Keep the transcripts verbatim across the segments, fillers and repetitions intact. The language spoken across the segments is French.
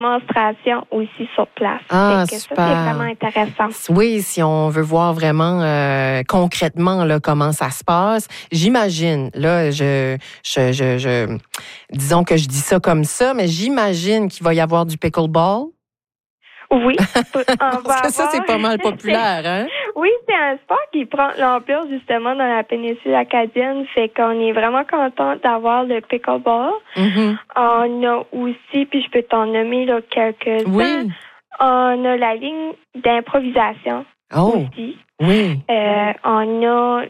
démonstration aussi sur place. Ah, que super. Ça, c'est vraiment intéressant. Oui, si on veut voir vraiment euh, concrètement là, comment ça se passe, j'imagine, là, je, je, je, je, disons que je dis ça comme ça, mais j'imagine qu'il va y avoir du pickleball. Oui. On Parce va que ça, avoir... c'est pas mal populaire, hein? Oui, c'est un sport qui prend l'ampleur justement dans la péninsule acadienne. Fait qu'on est vraiment content d'avoir le pickleball. Mm-hmm. On a aussi, puis je peux t'en nommer là, quelques-uns. Oui. On a la ligne d'improvisation Oh, aussi. oui. Euh, on a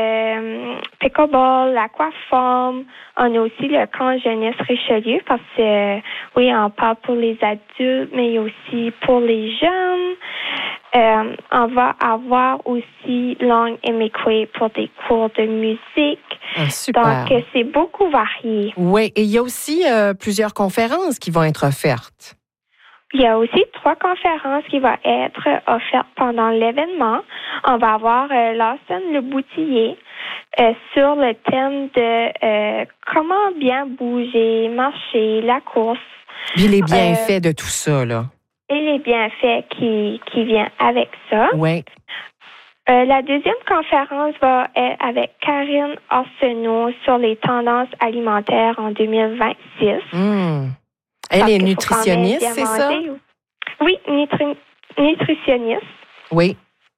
le pickleball, l'aquaforme. On a aussi le camp jeunesse Richelieu parce que, euh, oui, on parle pour les adultes, mais aussi pour les jeunes. Euh, on va avoir aussi Long et McQuay pour des cours de musique. Ah, super. Donc, c'est beaucoup varié. Oui, et il y a aussi euh, plusieurs conférences qui vont être offertes. Il y a aussi trois conférences qui vont être offertes pendant l'événement. On va avoir euh, Lawson Le Boutillier euh, sur le thème de euh, comment bien bouger, marcher, la course. Puis les bienfaits euh, de tout ça, là. Et les bienfaits qui, qui viennent avec ça. Oui. Euh, la deuxième conférence va être avec Karine Arsenault sur les tendances alimentaires en deux mille vingt-six. Mmh. Elle est nutritionniste, c'est ça? Oui, nutri- nutritionniste. Oui.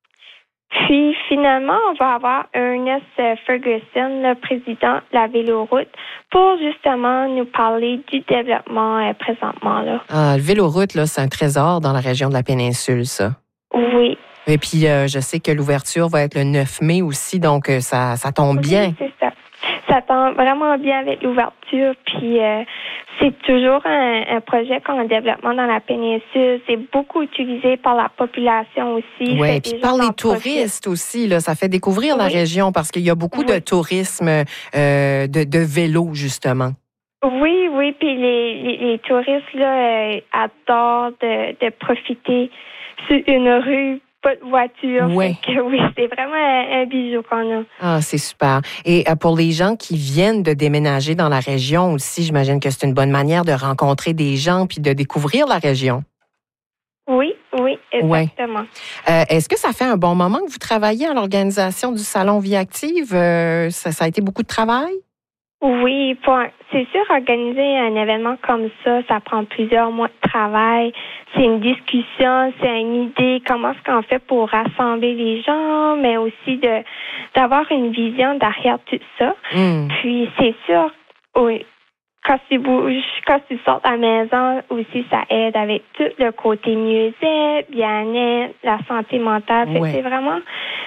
Puis, finalement, on va avoir Ernest Ferguson, le président de la Véloroute, pour justement nous parler du développement euh, présentement. Là. Ah, le Véloroute, là, c'est un trésor dans la région de la péninsule, ça. Oui. Et puis, euh, je sais que l'ouverture va être le neuf mai aussi, donc euh, ça, ça tombe bien. Oui, c'est ça. Ça tombe vraiment bien avec l'ouverture, puis euh, c'est toujours un, un projet en développement dans la péninsule. C'est beaucoup utilisé par la population aussi. Oui, puis par les touristes aussi, là, ça fait découvrir oui. la région parce qu'il y a beaucoup oui. de tourisme euh, de, de vélo, justement. Oui, oui, puis les, les, les touristes là, euh, adorent de, de profiter sur une rue, pas de voiture. Oui. Que, oui, c'est vraiment un, un bijou qu'on a. Ah, c'est super. Et euh, pour les gens qui viennent de déménager dans la région aussi, j'imagine que c'est une bonne manière de rencontrer des gens puis de découvrir la région. Oui, oui, exactement. Ouais. Euh, est-ce que ça fait un bon moment que vous travaillez à l'organisation du Salon Vie Active? Euh, ça, ça a été beaucoup de travail? Oui, pour, c'est sûr, organiser un événement comme ça, ça prend plusieurs mois de travail. C'est une discussion, c'est une idée, comment est-ce qu'on fait pour rassembler les gens, mais aussi de d'avoir une vision derrière tout ça. Mm. Puis c'est sûr, oui, quand tu bouges, quand tu sors de la maison aussi, ça aide avec tout le côté mieux-être, bien-être, la santé mentale. Ouais. C'est vraiment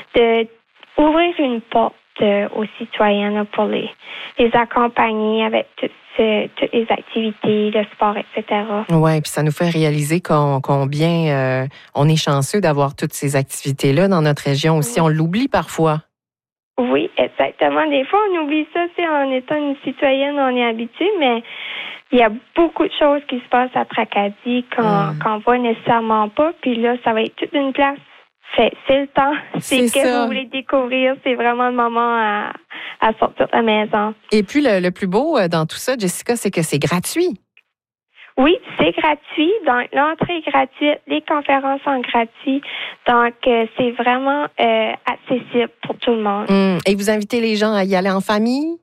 de ouvrir une porte euh, aux citoyens là, pour les, les accompagner avec toutes, euh, toutes les activités, le sport, et cetera. Oui, puis ça nous fait réaliser qu'on, combien euh, on est chanceux d'avoir toutes ces activités-là dans notre région aussi. Oui. On l'oublie parfois. Oui, exactement. Des fois, on oublie ça, c'est en étant une citoyenne, on est habitué, mais il y a beaucoup de choses qui se passent à Tracadie qu'on mm. qu'on voit nécessairement pas. Puis là, ça va être toute une place. C'est, c'est le temps. C'est, c'est que ça. Vous voulez découvrir. C'est vraiment le moment à, à sortir de la maison. Et puis, le, le plus beau dans tout ça, Jessica, c'est que c'est gratuit. Oui, c'est gratuit. Donc, l'entrée est gratuite, les conférences sont gratuites. Donc, euh, c'est vraiment euh, accessible pour tout le monde. Mmh. Et vous invitez les gens à y aller en famille?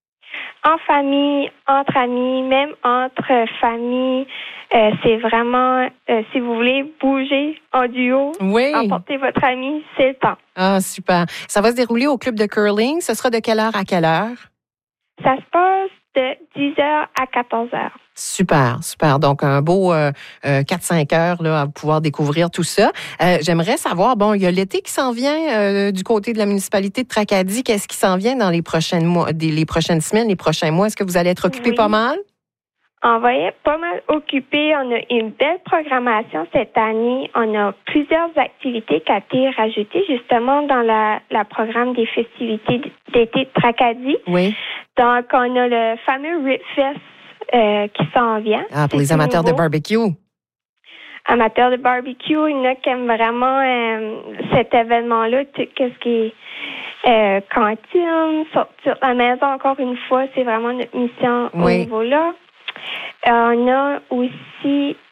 En famille, entre amis, même entre familles. Euh, c'est vraiment, euh, si vous voulez bouger en duo, oui. emporter votre ami, c'est le temps. Ah, super. Ça va se dérouler au club de curling. Ce sera de quelle heure à quelle heure? Ça se passe de dix heures à quatorze heures. Super, super. Donc, un beau euh, euh, quatre cinq heures là, à pouvoir découvrir tout ça. Euh, j'aimerais savoir, bon, il y a l'été qui s'en vient euh, du côté de la municipalité de Tracadie. Qu'est-ce qui s'en vient dans les prochaines mois, des, les prochaines semaines, les prochains mois? Est-ce que vous allez être occupé oui. pas mal? On va être pas mal occupé. On a une belle programmation cette année. On a plusieurs activités qui ont été rajoutées justement dans la, la programme des festivités d'été de Tracadie. Oui. Donc, on a le fameux Rip Fest euh, qui s'en vient. Ah, pour les amateurs nouveau. de barbecue. Amateurs de barbecue, il y en a qui aiment vraiment euh, cet événement-là, tout ce qui est euh, cantine, sortir de la maison encore une fois, c'est vraiment notre mission oui. au niveau-là. Euh, on a aussi